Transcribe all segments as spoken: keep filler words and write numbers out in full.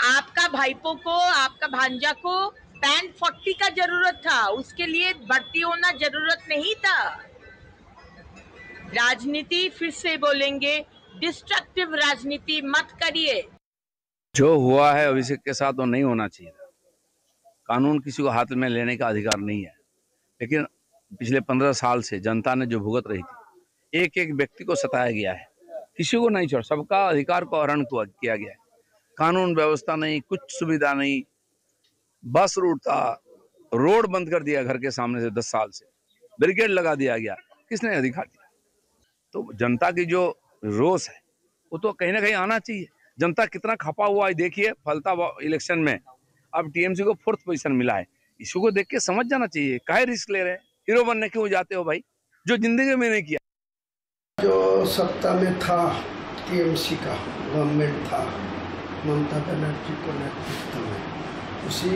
आपका भाईपो को, आपका भांजा को बैंड फोर्टी का जरूरत था, उसके लिए भर्ती होना जरूरत नहीं था। राजनीति फिर से बोलेंगे, डिस्ट्रक्टिव राजनीति मत करिए। जो हुआ है अभिषेक के साथ वो नहीं होना चाहिए। कानून किसी को हाथ में लेने का अधिकार नहीं है, लेकिन पिछले पंद्रह साल से जनता ने जो भुगत रही थी, एक एक व्यक्ति को सताया गया है, किसी को नहीं छोड़, सबका अधिकार को हरण किया गया है। कानून व्यवस्था नहीं, कुछ सुविधा नहीं, बस रूट था, रोड बंद कर दिया घर के सामने से, दस साल से बैरिकेड लगा दिया गया, किसने अधिकार दिया? तो जनता की जो रोष है वो तो कहीं ना कहीं आना चाहिए। जनता कितना खपा हुआ है देखिए, फलता इलेक्शन में अब टीएमसी को फोर्थ पोजीशन मिला है। इसी को देख के समझ जाना चाहिए, काहे रिस्क ले रहे हैं, हीरो बनने क्यों जाते हो भाई, जो जिंदगी में नहीं किया। जो सत्ता में था टीएमसी का गवर्नमेंट था, ममता बनर्जी को नेतृत्व में, उसी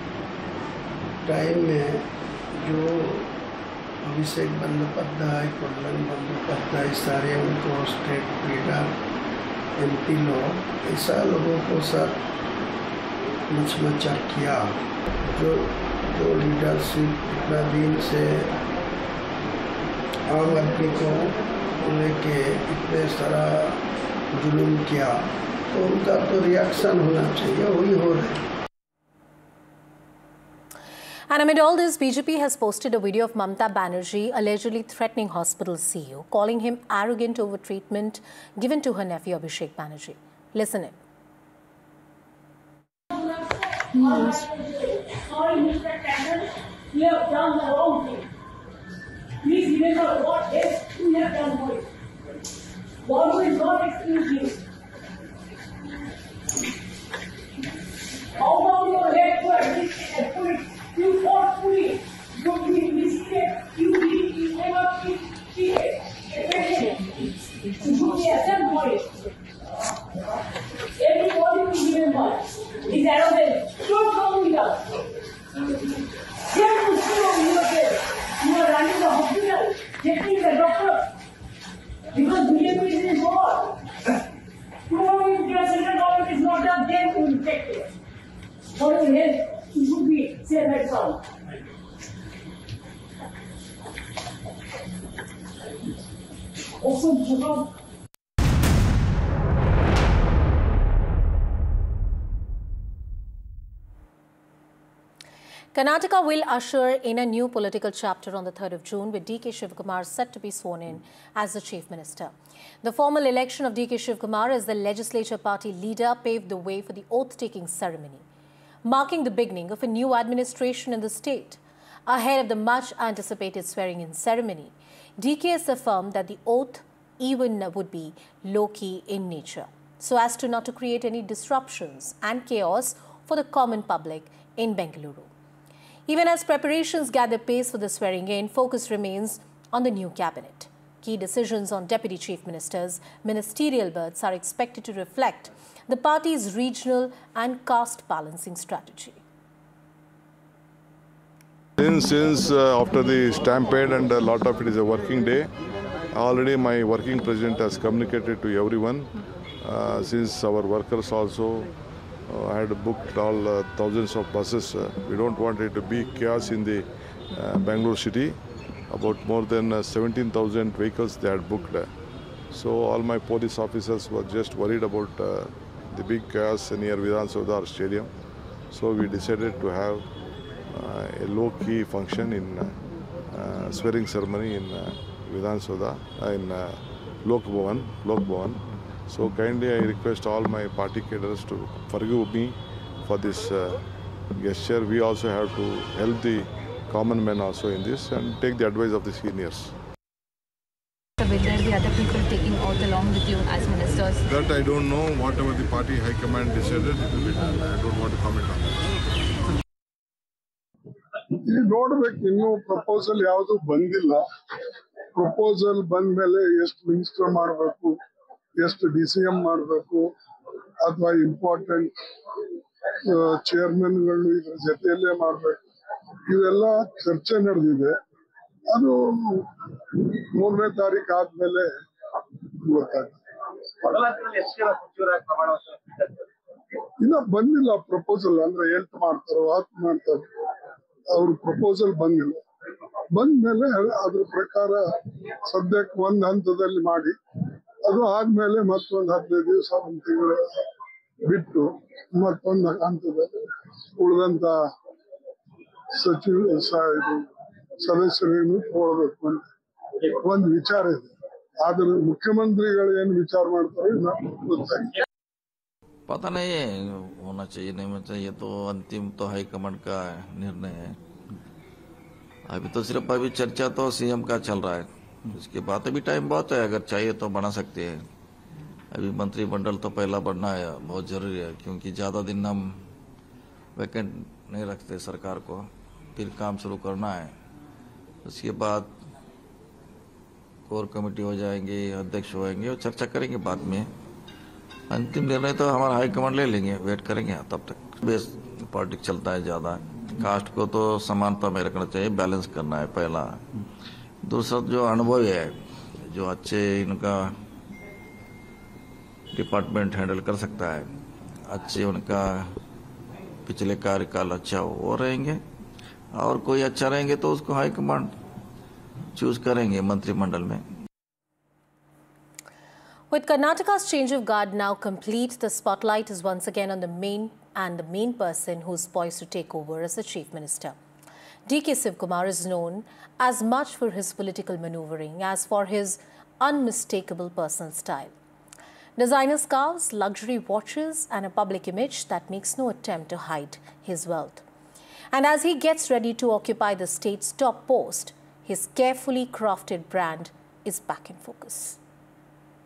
टाइम में जो अभिषेक बंदोपाध्याय, कल्याण बंदोपाध्याय, सारे उनको स्टेट लीडर, एमपी लोग, ऐसा लोगों को सर मचमचा किया। जो जो लीडरशिप इतना दिन से आम आदमी को लेके इतने सारा जुलूम किया, तो उनका तो रिएक्शन होना चाहिए, वही हो रहा है। And amid all this, B J P has posted a video of Mamata Banerjee allegedly threatening hospital C E O, calling him arrogant over treatment given to her nephew Abhishek Banerjee. Listen in. Sorry, Mister Tandon, you have done the wrong thing. Please remember what else you have done for it. God will not excuse you. Out of your head to admit it. You forcefully, you mistake, you did, you never did, cheated, affected. You should be ashamed for it. Everybody will remember his arrogance. Don't come with us. Here to see on your bed. You are running the hospital, taking the doctor. Because B J P is in power. Tomorrow if your central government is not done, then we will take it. For your health. You should be safe and sound. Also, Jacob. Karnataka will usher in a new political chapter on the third of June, with D K Shivakumar set to be sworn in as the Chief Minister. The formal election of D K Shivakumar as the legislature party leader paved the way for the oath-taking ceremony, marking the beginning of a new administration in the state. Ahead of the much-anticipated swearing-in ceremony, D K has affirmed that the oath even would be low-key in nature, so as to not to create any disruptions and chaos for the common public in Bengaluru. Even as preparations gather pace for the swearing-in, focus remains on the new cabinet. Key decisions on deputy chief ministers' ministerial berths are expected to reflect the party's regional and caste balancing strategy. Since, since uh, after the stampede and a lot of it is a working day, already my working president has communicated to everyone. Uh, since our workers also uh, had booked all uh, thousands of buses, uh, we don't want it to be chaos in the uh, Bangalore city. About more than uh, seventeen thousand vehicles they had booked. Uh, so all my police officers were just worried about uh, the big chaos near Vidhan Saudar Stadium. So we decided to have uh, a low-key function in uh, uh, swearing ceremony in uh, Vidhan Saudar, uh, in uh, Lok Bhavan, Lok Bhavan. So kindly I request all my party cadres to forgive me for this uh, gesture. We also have to help the common men also in this and take the advice of the seniors. Will there be other people taking oath along with you as ministers? That I don't know. Whatever the party high command decided, it will be done. I don't want to comment on that. ಈ ನೋಡ್ಬೇಕು, ಇನ್ನೂ proposal ಯಾವುದು ಬಂದಿಲ್ಲ. Proposal ಬಂದ ಮೇಲೆ ಎಷ್ಟು minister ಮಾಡಬೇಕು, ಎಷ್ಟು ಡಿ ಸಿ ಎಂ ಮಾಡಬೇಕು, ಅಥವಾ ಇಂಪಾರ್ಟೆಂಟ್ ಚೇರ್ಮನ್ಗಳು ಇದ್ರ ಜೊತೆಯಲ್ಲೇ ಮಾಡಬೇಕು, ಇವೆಲ್ಲ ಚರ್ಚೆ ನಡೆದಿದೆ. ಅದು ಮೂರನೇ ತಾರೀಕು ಆದ್ಮೇಲೆ ಗೊತ್ತಾಗ್ತದೆ. ಇನ್ನ ಬಂದಿಲ್ಲ ಪ್ರಪೋಸಲ್. ಅಂದ್ರೆ ಎಂಟು ಮಾಡ್ತಾರೋ ಹತ್ತು ಮಾಡ್ತಾರೋ ಅವ್ರ ಪ್ರಪೋಸಲ್ ಬಂದಿಲ್ಲ. ಬಂದ್ಮೇಲೆ ಅದ್ರ ಪ್ರಕಾರ ಸದ್ಯಕ್ಕೆ ಒಂದ್ ಹಂತದಲ್ಲಿ ಮಾಡಿ, ಅದು ಆದ್ಮೇಲೆ ಮತ್ತೊಂದು ಹದಿನೈದು ದಿವಸ ಒಂದು ತಿಂಗಳು ಬಿಟ್ಟು ಮತ್ತೊಂದು ಹಂತದಲ್ಲಿ ಉಳಿದಂತ ಸಚಿವ ಸದಸ್ಯರೇನು ತಗೊಳ್ಬೇಕು ಅಂತ ಒಂದು ವಿಚಾರ ಇದೆ. ಆದ್ರೆ ಮುಖ್ಯಮಂತ್ರಿಗಳು ಏನು ವಿಚಾರ ಮಾಡ್ತಾರೆ ಗೊತ್ತಾಗಿದೆ. पता नहीं है होना चाहिए नहीं होना चाहिए, तो अंतिम तो हाईकमांड का निर्णय है. अभी तो सिर्फ अभी चर्चा तो सीएम का चल रहा है. इसके बाद अभी टाइम बहुत है, अगर चाहिए तो बना सकते हैं. अभी मंत्रिमंडल तो पहला बढ़ना है, बहुत जरूरी है, क्योंकि ज़्यादा दिन हम वैकेंट नहीं रखते सरकार को. फिर काम शुरू करना है. उसके बाद कोर कमेटी हो जाएंगे, अध्यक्ष होएंगे और चर्चा करेंगे. बाद में अंतिम निर्णय तो हमारा हाईकमांड ले लेंगे, वेट करेंगे. तब तक बेस पॉलिटिक्स चलता है ज़्यादा. कास्ट को तो समानता में रखना चाहिए, बैलेंस करना है पहला. दूसरा जो अनुभवी है, जो अच्छे इनका डिपार्टमेंट हैंडल कर सकता है, अच्छे उनका पिछले कार्यकाल अच्छा हो वो रहेंगे, और कोई अच्छा रहेंगे तो उसको हाईकमांड चूज करेंगे मंत्रिमंडल में. With Karnataka's change of guard now complete, the spotlight is once again on the main and the main person who's poised to take over as the Chief Minister. D K Shivkumar is known as much for his political maneuvering as for his unmistakable personal style. Designer scarves, luxury watches and a public image that makes no attempt to hide his wealth. And as he gets ready to occupy the state's top post, his carefully crafted brand is back in focus.